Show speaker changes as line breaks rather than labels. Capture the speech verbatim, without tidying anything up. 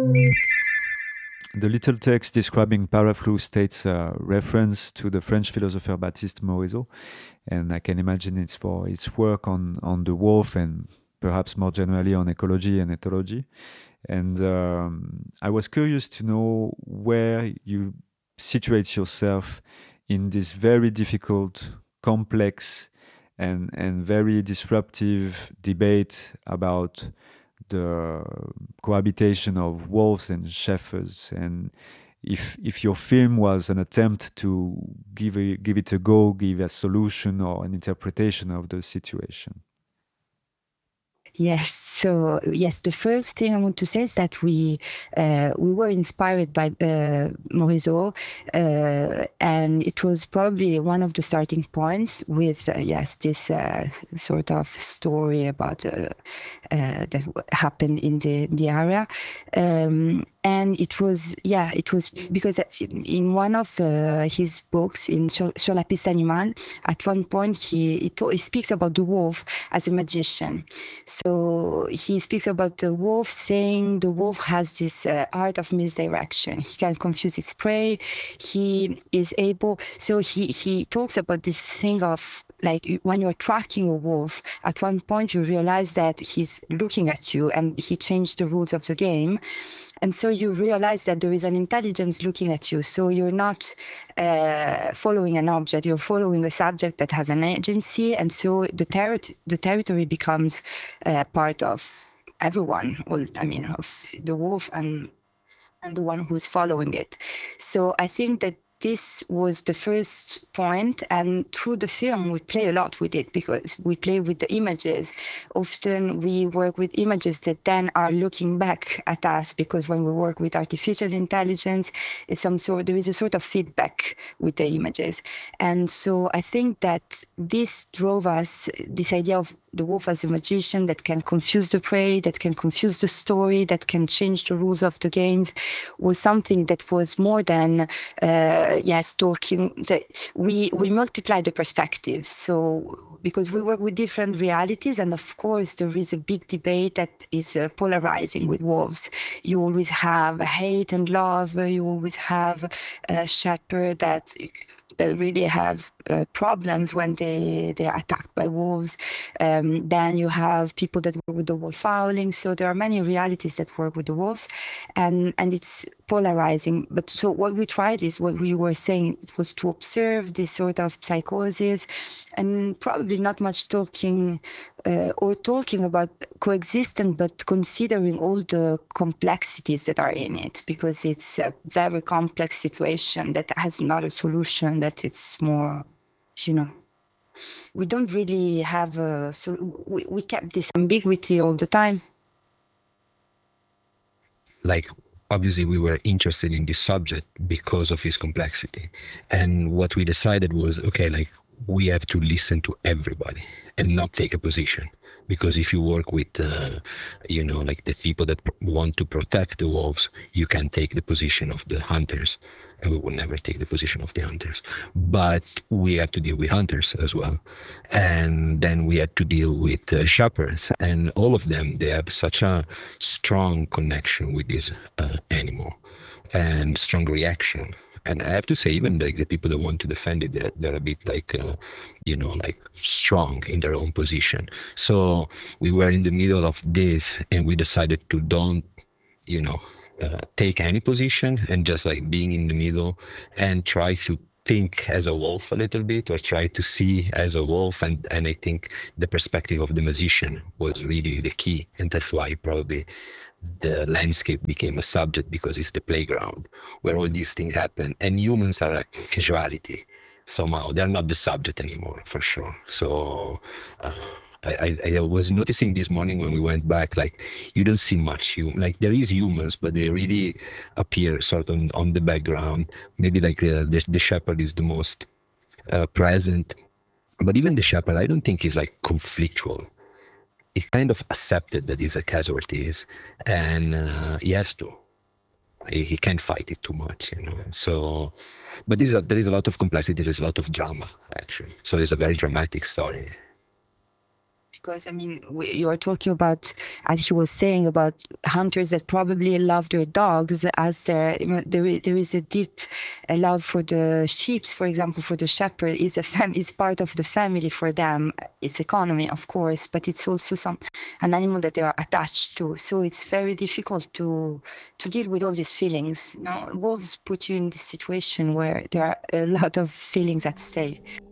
The little text describing Paraflou states a reference to the French philosopher Baptiste Morisot, and I can imagine it's for its work on, on the wolf and perhaps more generally on ecology and ethology. And um, I was curious to know where you situate yourself in this very difficult, complex, and, and very disruptive debate about the cohabitation of wolves and shepherds, and if if your film was an attempt to give a, give it a go, give a solution or an interpretation of the situation.
Yes. So yes, the first thing I want to say is that we uh, we were inspired by uh, Morisot, uh, and it was probably one of the starting points with uh, yes this uh, sort of story about uh, uh, that happened in the the area. Um, And it was, yeah, it was because in one of uh, his books, in Sur, Sur la piste animale, at one point he, he, to, he speaks about the wolf as a magician. So he speaks about the wolf, saying the wolf has this uh, art of misdirection. He can confuse its prey. He is able, so he, he talks about this thing of, like, when you're tracking a wolf, at one point you realize that he's looking at you and he changed the rules of the game. And so you realize that there is an intelligence looking at you. So you're not uh, following an object, you're following a subject that has an agency. And so the, ter- the territory becomes uh, part of everyone, well, I mean, of the wolf and, and the one who's following it. So I think that this was the first point, and through the film we play a lot with it because we play with the images. Often we work with images that then are looking back at us, because when we work with artificial intelligence, it's some sort, there is a sort of feedback with the images. And so I think that this drove us, this idea of the wolf as a magician that can confuse the prey, that can confuse the story, that can change the rules of the games, was something that was more than uh, yes, talking. We we multiply the perspectives. So because we work with different realities, and of course there is a big debate that is uh, polarizing with wolves. You always have hate and love. You always have a shepherd that. that really have uh, problems when they, they are attacked by wolves. Um, then you have people that work with the wolf fouling. So there are many realities that work with the wolves, and, and it's polarizing. But so what we tried is what we were saying, it was to observe this sort of psychosis, and probably not much talking uh, or talking about coexistence, but considering all the complexities that are in it, because it's a very complex situation that has not a solution, that it's more, you know, we don't really have a, so we, we kept this ambiguity all the time.
Like, obviously we were interested in this subject because of its complexity. And what we decided was, okay, like, we have to listen to everybody and not take a position. Because if you work with, uh, you know, like the people that pr- want to protect the wolves, you can take the position of the hunters, and we would never take the position of the hunters. But we have to deal with hunters as well. And then we had to deal with uh, shepherds, and all of them, they have such a strong connection with this uh, animal and strong reaction. And I have to say, even like the people that want to defend it, they're, they're a bit like, uh, you know, like strong in their own position. So we were in the middle of this, and we decided to don't, you know, uh, take any position, and just like being in the middle and try to think as a wolf a little bit, or try to see as a wolf. And, and I think the perspective of the musician was really the key. And that's why probably the landscape became a subject, because it's the playground where all these things happen, and humans are a casualty somehow. They're not the subject anymore, for sure. So uh, I, I, I was noticing this morning when we went back, like, you don't see much human, like there is humans, but they really appear sort of on the background. Maybe like uh, the, the shepherd is the most uh, present, but even the shepherd, I don't think is like conflictual. He kind of accepted that he's a casualty, and uh, he has to. He, he can't fight it too much, you know. So, but there's a, there is a lot of complexity. There's a lot of drama, actually. So it's a very dramatic story.
because I mean, we, you are talking about, as he was saying, about hunters that probably love their dogs as their, you know, there, is, there is a deep uh, love for the sheep, for example, for the shepherd. It's a fam- it's part of the family for them. It's economy, of course, but it's also some an animal that they are attached to. So it's very difficult to to deal with all these feelings. You know, wolves put you in this situation where there are a lot of feelings at stake.